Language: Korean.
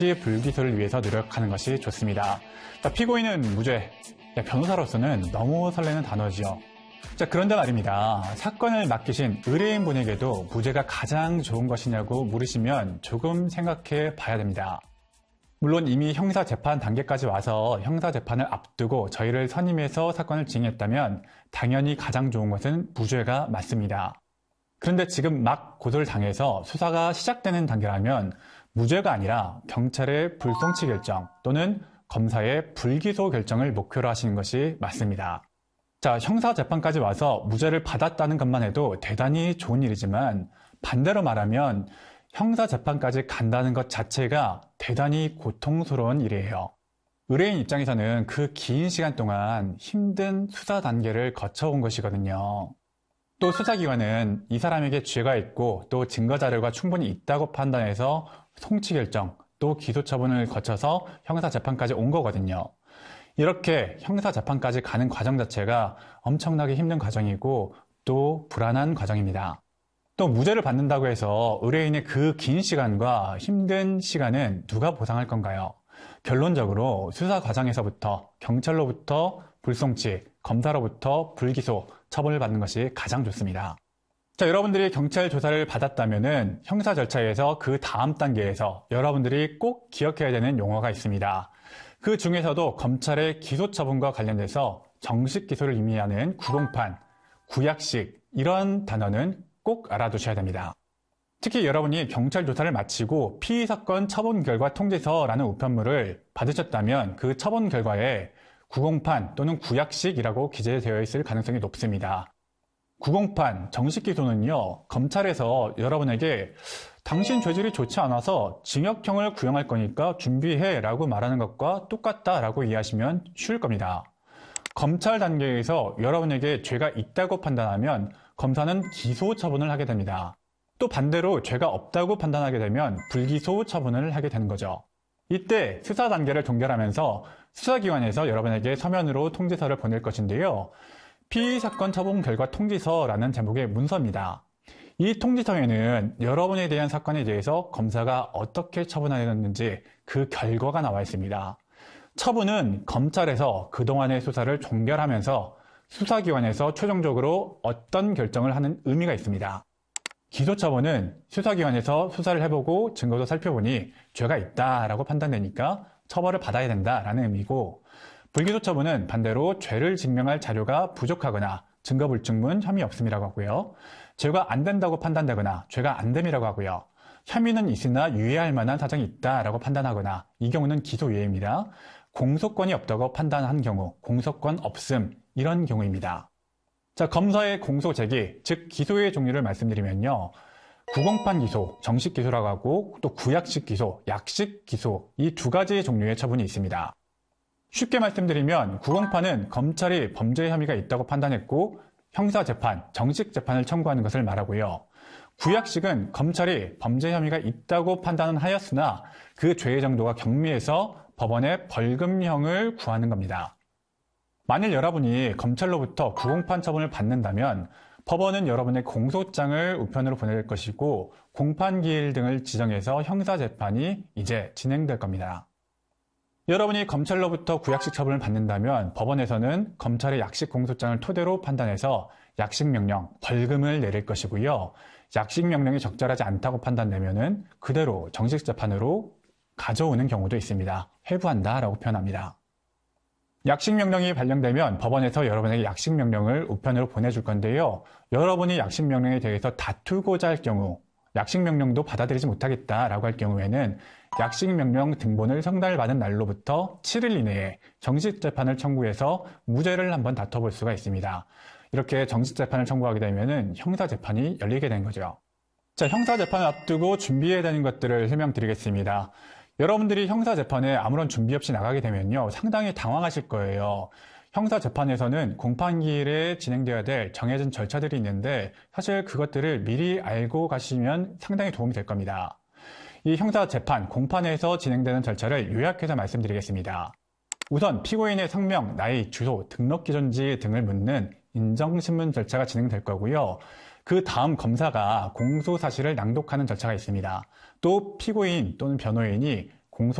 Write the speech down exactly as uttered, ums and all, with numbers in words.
불기소를 위해서 노력하는 것이 좋습니다. 자, 피고인은 무죄. 야, 변호사로서는 너무 설레는 단어지요. 자, 그런데 말입니다. 사건을 맡기신 의뢰인분에게도 무죄가 가장 좋은 것이냐고 물으시면 조금 생각해 봐야 됩니다. 물론 이미 형사재판 단계까지 와서 형사재판을 앞두고 저희를 선임해서 사건을 진행했다면 당연히 가장 좋은 것은 무죄가 맞습니다. 그런데 지금 막 고소를 당해서 수사가 시작되는 단계라면 무죄가 아니라 경찰의 불송치 결정 또는 검사의 불기소 결정을 목표로 하시는 것이 맞습니다. 자, 형사재판까지 와서 무죄를 받았다는 것만 해도 대단히 좋은 일이지만 반대로 말하면 형사재판까지 간다는 것 자체가 대단히 고통스러운 일이에요. 의뢰인 입장에서는 그 긴 시간 동안 힘든 수사 단계를 거쳐온 것이거든요. 또 수사기관은 이 사람에게 죄가 있고 또 증거자료가 충분히 있다고 판단해서 송치 결정, 또 기소 처분을 거쳐서 형사재판까지 온 거거든요. 이렇게 형사재판까지 가는 과정 자체가 엄청나게 힘든 과정이고 또 불안한 과정입니다. 또 무죄를 받는다고 해서 의뢰인의 그 긴 시간과 힘든 시간은 누가 보상할 건가요? 결론적으로 수사 과정에서부터 경찰로부터 불송치, 검사로부터 불기소 처분을 받는 것이 가장 좋습니다. 자, 여러분들이 경찰 조사를 받았다면은 형사 절차에서 그 다음 단계에서 여러분들이 꼭 기억해야 되는 용어가 있습니다. 그 중에서도 검찰의 기소 처분과 관련돼서 정식 기소를 의미하는 구공판, 구약식 이런 단어는 꼭 알아두셔야 됩니다. 특히 여러분이 경찰 조사를 마치고 피의 사건 처분 결과 통지서라는 우편물을 받으셨다면 그 처분 결과에 구공판 또는 구약식이라고 기재되어 있을 가능성이 높습니다. 구공판, 정식 기소는요, 검찰에서 여러분에게 당신 죄질이 좋지 않아서 징역형을 구형할 거니까 준비해 라고 말하는 것과 똑같다라고 이해하시면 쉬울 겁니다. 검찰 단계에서 여러분에게 죄가 있다고 판단하면 검사는 기소 처분을 하게 됩니다. 또 반대로 죄가 없다고 판단하게 되면 불기소 처분을 하게 되는 거죠. 이때 수사 단계를 종결하면서 수사기관에서 여러분에게 서면으로 통지서를 보낼 것인데요. 피의사건 처분 결과 통지서라는 제목의 문서입니다. 이 통지서에는 여러분에 대한 사건에 대해서 검사가 어떻게 처분하였는지 그 결과가 나와 있습니다. 처분은 검찰에서 그동안의 수사를 종결하면서 수사기관에서 최종적으로 어떤 결정을 하는 의미가 있습니다. 기소처분은 수사기관에서 수사를 해보고 증거도 살펴보니 죄가 있다라고 판단되니까 처벌을 받아야 된다라는 의미고, 불기소처분은 반대로 죄를 증명할 자료가 부족하거나 증거불충분, 혐의 없음이라고 하고요. 죄가 안 된다고 판단되거나 죄가 안 됨이라고 하고요. 혐의는 있으나 유예할 만한 사정이 있다라고 판단하거나 이 경우는 기소유예입니다. 공소권이 없다고 판단한 경우 공소권 없음, 이런 경우입니다. 자, 검사의 공소 제기, 즉 기소의 종류를 말씀드리면요. 구공판 기소, 정식 기소라고 하고 또 구약식 기소, 약식 기소, 이 두 가지 종류의 처분이 있습니다. 쉽게 말씀드리면 구공판은 검찰이 범죄 혐의가 있다고 판단했고 형사재판, 정식 재판을 청구하는 것을 말하고요. 구약식은 검찰이 범죄 혐의가 있다고 판단은 하였으나 그 죄의 정도가 경미해서 법원에 벌금형을 구하는 겁니다. 만일 여러분이 검찰로부터 구공판 처분을 받는다면 법원은 여러분의 공소장을 우편으로 보낼 것이고 공판기일 등을 지정해서 형사재판이 이제 진행될 겁니다. 여러분이 검찰로부터 구약식 처분을 받는다면 법원에서는 검찰의 약식 공소장을 토대로 판단해서 약식명령, 벌금을 내릴 것이고요. 약식명령이 적절하지 않다고 판단되면 그대로 정식 재판으로 가져오는 경우도 있습니다. 회부한다라고 표현합니다. 약식명령이 발령되면 법원에서 여러분에게 약식명령을 우편으로 보내줄 건데요. 여러분이 약식명령에 대해서 다투고자 할 경우, 약식명령도 받아들이지 못하겠다라고 할 경우에는 약식명령 등본을 성달받은 날로부터 칠 일 이내에 정식재판을 청구해서 무죄를 한번 다퉈볼 수가 있습니다. 이렇게 정식재판을 청구하게 되면 형사재판이 열리게 된 거죠. 자, 형사재판을 앞두고 준비해야 되는 것들을 설명드리겠습니다. 여러분들이 형사재판에 아무런 준비 없이 나가게 되면요, 상당히 당황하실 거예요. 형사재판에서는 공판기일에 진행되어야 될 정해진 절차들이 있는데 사실 그것들을 미리 알고 가시면 상당히 도움이 될 겁니다. 이 형사재판, 공판에서 진행되는 절차를 요약해서 말씀드리겠습니다. 우선 피고인의 성명, 나이, 주소, 등록기존지 등을 묻는 인정신문 절차가 진행될 거고요. 그 다음 검사가 공소사실을 낭독하는 절차가 있습니다. 또 피고인 또는 변호인이